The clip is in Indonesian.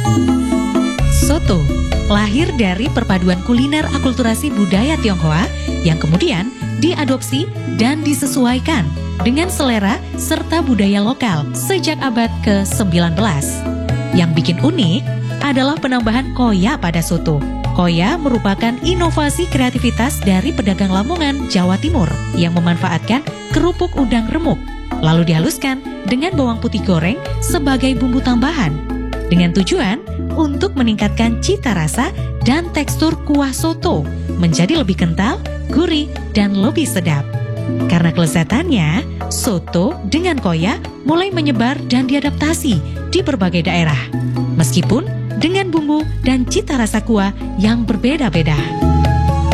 Soto lahir dari perpaduan kuliner akulturasi budaya Tionghoa yang kemudian diadopsi dan disesuaikan dengan selera serta budaya lokal sejak abad ke-19. Yang bikin unik adalah penambahan koya pada soto. Koya merupakan inovasi kreativitas dari pedagang Lamongan, Jawa Timur yang memanfaatkan kerupuk udang remuk, lalu dihaluskan dengan bawang putih goreng sebagai bumbu tambahan, dengan tujuan untuk meningkatkan cita rasa dan tekstur kuah soto menjadi lebih kental, gurih, dan lebih sedap. Karena kelezatannya, soto dengan koya mulai menyebar dan diadaptasi di berbagai daerah, meskipun dengan bumbu dan cita rasa kuah yang berbeda-beda.